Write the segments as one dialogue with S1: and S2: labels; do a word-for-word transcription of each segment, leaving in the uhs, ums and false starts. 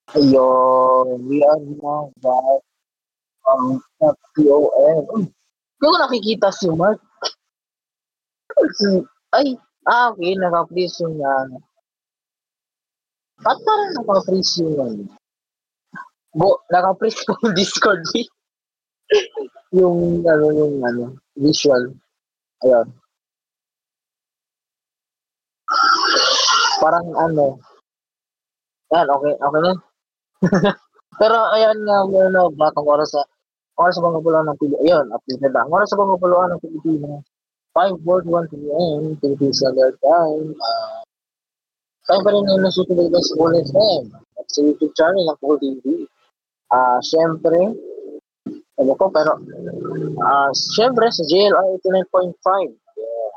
S1: Ayun, we are now back um, sa P O M. Uy, hindi ko nakikita si Mark. Si, ay, ah, okay, naka-freeze yung, uh, ba't parang naka-freeze yung, ano? Bo, naka-freeze yung Discord, eh. yung, ano, yung, ano, visual. Ayun. Parang, ano, yan, okay, okay na. Pero, ayan nga, ano, back ang oras sa, oras sa pangkapuluan ng Pilipinas. Ayun, updated na. Ang oras sa pangkapuluan ng Pilipinas. five forty-one p m. Philippine Standard Time. Uh, Tayo pa rin yung nasutuloy sa Ulit F M at sa YouTube channel ng Paul T V. Ah, uh, syempre, ano ko, pero, ah, uh, syempre, sa J L R eighty-nine point five. Yeah.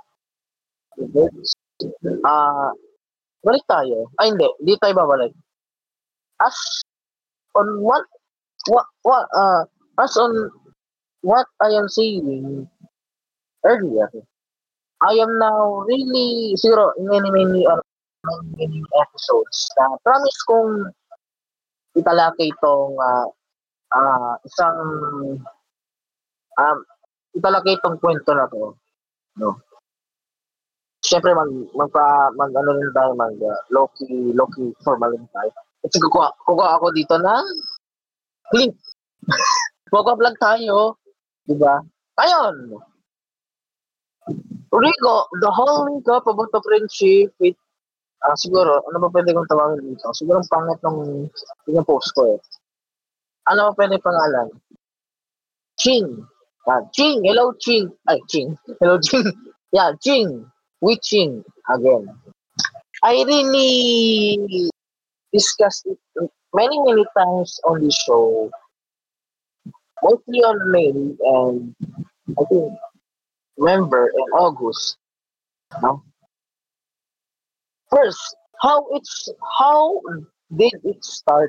S1: Ah, uh, balik tayo. Ay, hindi. Hindi tayo babalik. As on what, what, what, uh, as on what I am saying earlier, I am now really, siguro, many, many, or many episodes na promise kong italakay itong uh, uh, isang um, italakay itong kwento na to. No? Siyempre, mag, magpa, mag, ano rin tayo, mag, uh, low-key, low-key formal rin tayo. Kasi kukuha, kukuha ako dito na clip. Magpa-vlog tayo. Diba? Ayun! Rico, the whole link up about the friendship with Ah, uh, siguro, ano ba pwede kong tawagin dito? Siguro ang pangit ng pinapost ko eh. Ano ba pwede pangalan? Ching. Ah, Ching. Hello, Ching. Ay, Ching. Hello, Ching. Yeah, Ching. With Ching. Again. I really discussed it many, many times on the show. Mostly on May and I think November and August. No? First, how it's how did it start?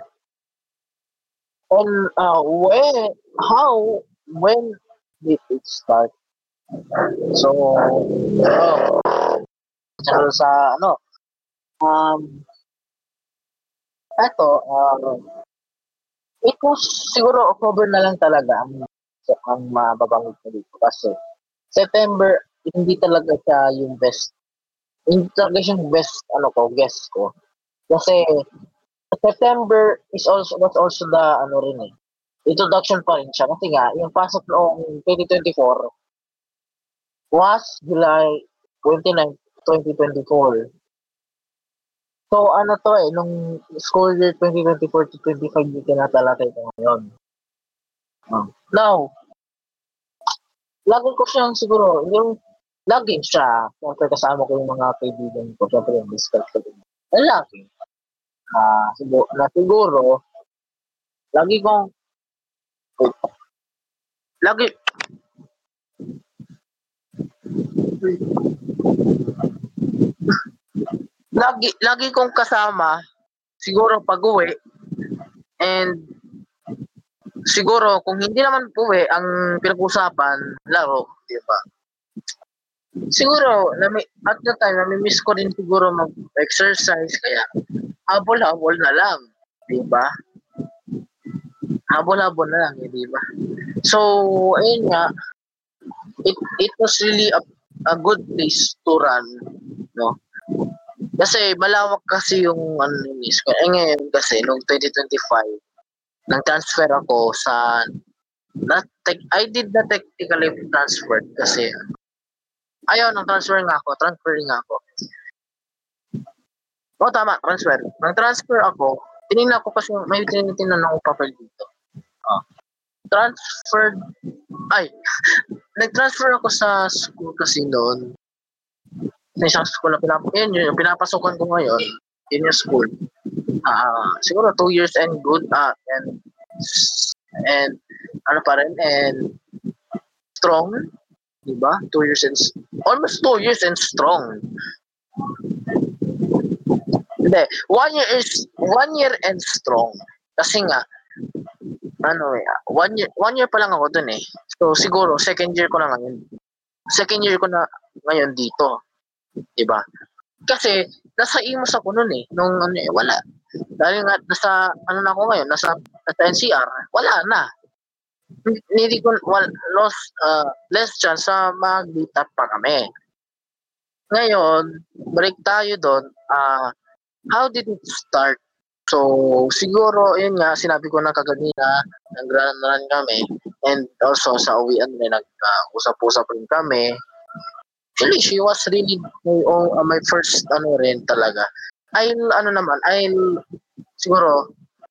S1: And uh, when, how, when did it start? So, uh, so sa ano, um, eto, uh, it was siguro October na lang talaga ang, ang mababanggit ko dito. Kasi September, hindi talaga siya yung best. Hindi talaga siyang best, ano ko, guess ko. Kasi September is also, was also the, ano rin eh, introduction pa rin siya. Kasi nga, yung pasok noong twenty twenty-four was July twenty-ninth, twenty twenty-four. So, ano to eh, nung school year twenty twenty-four to twenty-five, yung tinatalakay ko ngayon. Oh. Now, lagi ko siyang siguro, yung, lagi siya, siyempre kasama ko yung mga kaibigan ko, siyempre yung discuss ko din. Lagi. Uh, siguro, na siguro, lagi kong, lagi, lagi, lagi kong kasama, siguro pag-uwi, and siguro kung hindi naman uwi, ang pinag-usapan, laro, di ba? Siguro, nami, at the time, nami-miss ko din siguro mag-exercise, kaya habol-habol na lang, di ba? Habol-habol na lang, di ba? So, ayun nga, it, it was really a, a good place to run, no? Kasi malawak kasi yung ano ni miss ko. Eh ngayon kasi nung twenty twenty-five nang transfer ako sa not tech, I did not technically transfer kasi ayaw nang transfer nga ako, transferring nga ako. O tama, transfer. Nang transfer ako, tinignan ko kasi may tinitingnan akong papel dito. Oh. Transferred, ay, nag-transfer ako sa school kasi noon. Sa isang school na pinap yun, yung pinapasukan ko ngayon, yun yung school. Uh, siguro two years and good, ah, and, and, ano pa rin, and strong, diba? Two years and, almost two years and strong. Hindi, one year is, one year and strong. Kasi nga, ano eh, one year, one year pa lang ako dun eh. So, siguro, second year ko na ngayon. Second year ko na ngayon dito. Diba? Kasi, nasa Imus ako nun eh. Nung ano eh, wala. Dahil nga nasa ano na ako ngayon, nasa nasa N C R, wala na. Hindi ko well, lost uh, less chance sa mag-meet up pa kami. Ngayon, balik tayo doon. Ah, how did it start? So, siguro, yun nga, sinabi ko na kaganina, nag-run-run kami. And also, sa uwian rin, nag-usap-usap rin kami. Actually, she was really my, oh, uh, my first, ano rin talaga. I'll, ano naman, I'll, siguro,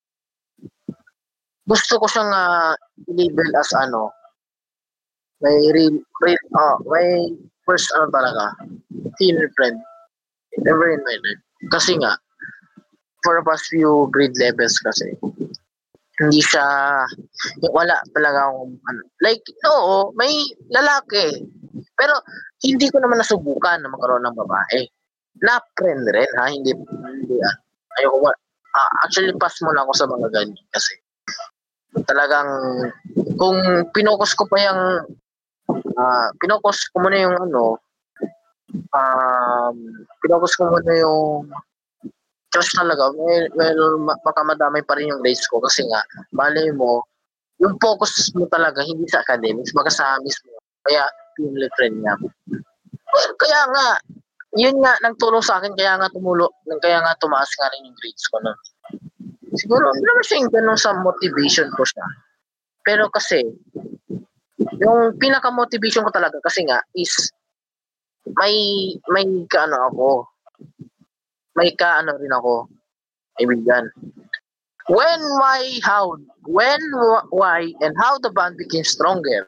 S1: gusto ko siyang uh, label as ano, may real, real, oh, may first, ano talaga, female friend. Never in my life. Kasi nga, for the past few grade levels kasi, hindi siya, wala talaga akong, ano, like, no, may lalaki. Pero, hindi ko naman nasubukan na magkaroon ng babae. Na-friend rin, ha? Hindi, hindi, ah, ayoko ba, ah, actually, pass mo lang ako sa mga ganyan kasi, talagang, kung pinokus ko pa yung, ah, pinokus ko muna yung, ano, um, pinokus ko muna yung, crush talaga, well, well baka madamay pa rin yung grades ko kasi nga, malay mo, yung focus mo talaga hindi sa academics, baka sa mismo. Kaya, female friend niya. Well, kaya nga, yun nga, nagtulong sa akin, kaya nga tumulo, kaya nga tumaas nga rin yung grades ko. No? Siguro, hindi naman siya yung ganun sa motivation ko siya. Pero kasi, yung pinaka-motivation ko talaga kasi nga is, may, may kaano ako, may kaano rin ako, kaibigan. When, why, how, when, why, and how the band became stronger.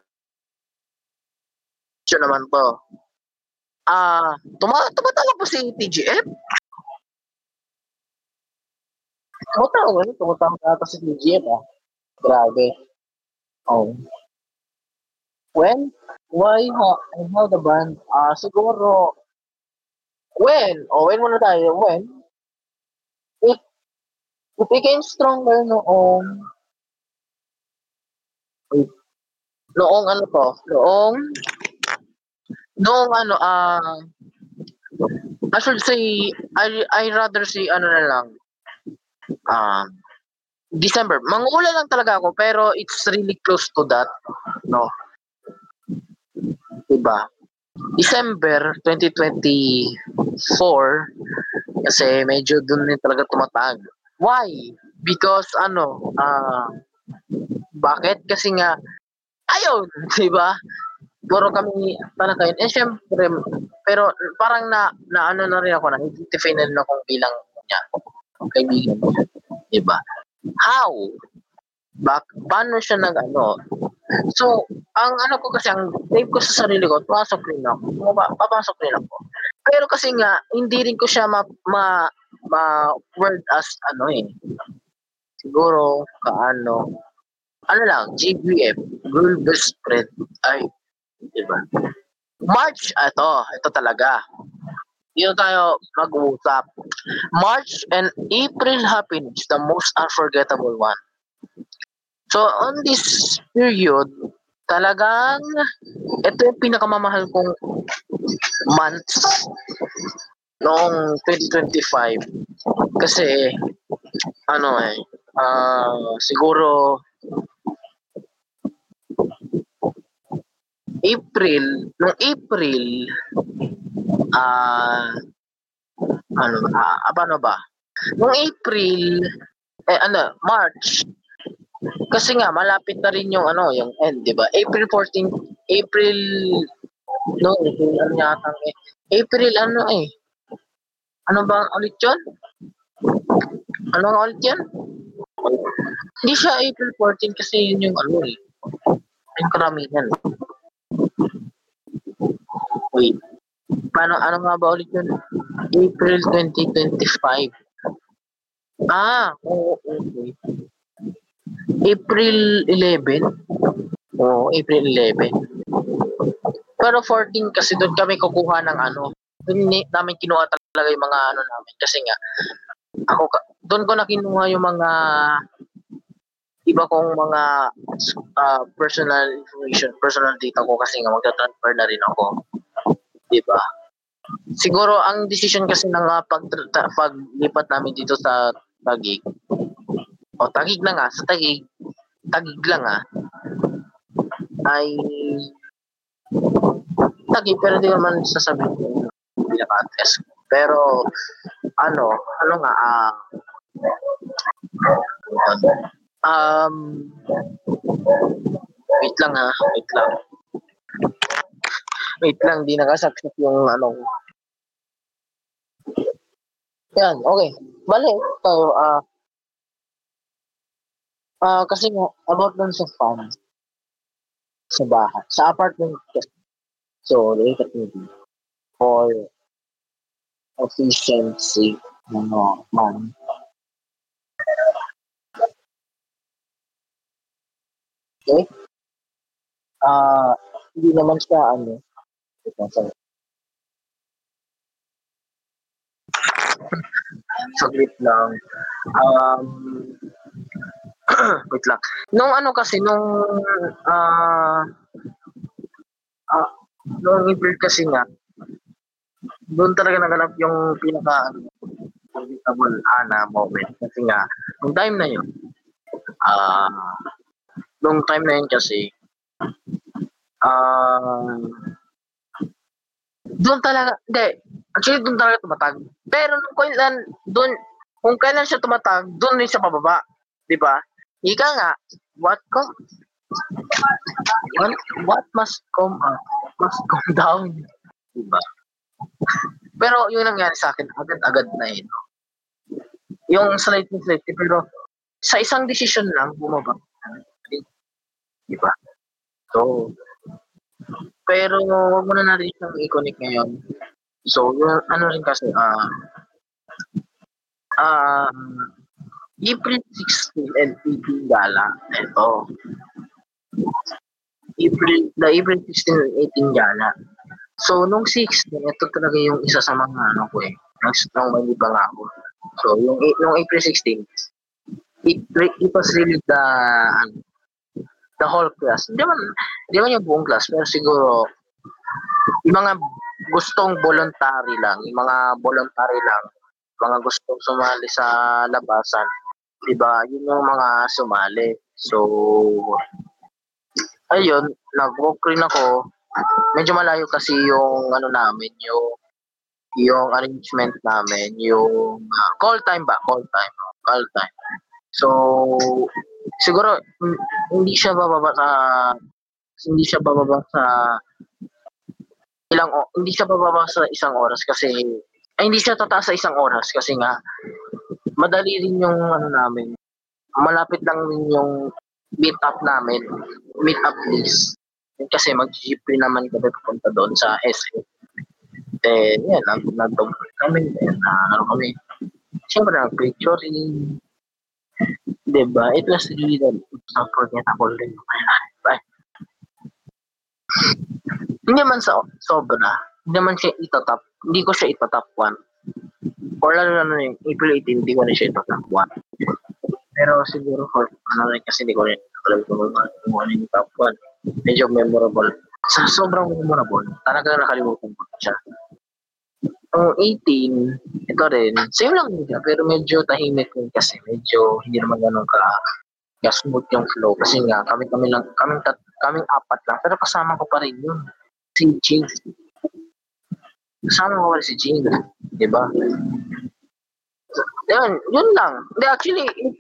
S1: Ito naman to. Ah, uh, tuma tumatala po si T G F. Tumatawa, ano? Tumatawa ata si T G F, ah. Grabe. Oh. When, why, how, and how the band, ah, uh, siguro, when, oh, when muna tayo, when, it, it became stronger noong, wait, noong ano to, noong, noong ano, ah, uh, I should say, I, I rather say, ano na lang, ah, uh, December. Mangula lang talaga ako, pero it's really close to that, no? Diba? December twenty twenty-four, kasi medyo dun din talaga tumatag. Why? Because, ano, ah, uh, bakit? Kasi nga, ayun, diba? Puro kami talaga yun. Eh, syempre, pero parang na, na ano na rin ako, na-identify na rin akong bilang niya, kaibigan mo. Diba? How? Bak paano siya nag ano? So, ang ano ko kasi, ang name ko sa sarili ko, pasok rin ako. Papasok rin ako. Pero kasi nga, hindi rin ko siya ma, ma, ma word as ano eh. Siguro, kaano, ano lang, G B F, Girl Best Friend. Ay, diba? March, ito, ito talaga. Dito tayo mag-uusap. March and April happiness, the most unforgettable one. So, on this period, talagang, ito yung pinakamamahal kong months noong twenty twenty-five. Kasi, ano eh, uh, siguro, April, noong April, ah, uh, ano, uh, paano ba? Noong April, eh ano, March, kasi nga malapit na rin yung ano, yung end, 'di ba? April fourteenth, April no, April ano yata eh. April ano eh. Ano ba ulit 'yon? Ano nga ulit 'yan? Hindi siya April fourteenth kasi yun yung ano eh. Yung karamihan. Wait. Paano, ano nga ba ulit yun? April twenty twenty-five. Ah, oo, okay. April eleventh? Oo, April eleventh. Pero fourteen kasi doon kami kukuha ng ano. Doon namin kinuha talaga yung mga ano namin. Kasi nga, ako, doon ko na kinuha yung mga iba kong mga uh, personal information, personal data ko kasi nga magta-transfer na rin ako. Diba? Siguro ang decision kasi ng uh, pag paglipat namin dito sa Taguig. O Taguig na nga, sa Taguig, Taguig lang ah, ay Taguig pero hindi naman sasabihin ko pinaka-test. Pero ano, ano nga, ah, um, wait lang ha, wait lang. Wait lang, di nakasaksak yung ano. Yan, okay. Bale, tayo, ah, ah, kasi nga, about dun sa farm, sa bahay, sa apartment kasi. So, related to me, for efficiency, ano, man. Okay? Ah, hindi naman siya, ano, wait lang, sorry. Saglit lang. Um, wait lang. Nung ano kasi, nung, ah, ah, nung April kasi nga, doon talaga naganap yung pinaka, ano, unforgettable ah, na moment. Kasi nga, nung time na yun, ah, nung time na yun kasi, ah, doon talaga, hindi, actually doon talaga tumatag. Pero nung kailan, doon, kung kailan siya tumatag, doon rin siya pababa. Di ba? Ika nga, what come, what, what must come up, must come down. Di ba? Pero yung nangyari sa akin, agad-agad na yun. Yung slightly slightly, pero sa isang decision lang, bumaba. Di ba? So, pero wag mo na natin siyang i-connect ngayon. So, yung ano rin kasi, ah, ah, April sixteen and eighteen gala. Ito. April, the April sixteen and eighteen gala. So, nung sixteen, ito talaga yung isa sa mga ano ko eh. Nang, nang malibang ako. So, yung, nung April sixteen, it, it was really the, ano, the whole class. Hindi man, hindi man yung buong class, pero siguro, yung mga gustong voluntary lang, yung mga voluntary lang, mga gustong sumali sa labasan, di ba? Yun yung mga sumali. So, ayun, nag-walk rin ako. Medyo malayo kasi yung ano namin, yung yung arrangement namin, yung uh, call time ba? Call time. Call time. So, siguro hindi siya bababa sa hindi siya bababa sa ilang hindi siya bababa sa isang oras kasi ay hindi siya tataas sa isang oras kasi nga madali rin yung ano namin. Malapit lang rin yung meet up namin. Meet up list. Kasi mag-jeep rin naman kami pupunta doon sa S A. Eh, yan, nag-dog kami. Then, uh, ano kami. Siyempre, nag-picturing. Diba? It was really unforgettable rin. Bye. Hindi man sa sobra. Hindi man siya itatap. Hindi ko siya itatap one. Or lalo na yung April eighteen, hindi ko na siya itatap one. Pero siguro for ano rin kasi hindi ko rin alam kung ano yung top one. Medyo memorable. Sa sobrang memorable, talaga nakalimutan ko siya. Ang eighteen, ito rin, same lang siya, pero medyo tahimik rin kasi. Medyo hindi naman ganun ka smooth yung flow. Kasi nga, kami kami lang, kaming, tat, kaming apat lang. Pero kasama ko pa rin yun. Si Ching. Kasama ko pa rin si Ching. Diba? Yun, yun lang. Hindi, actually,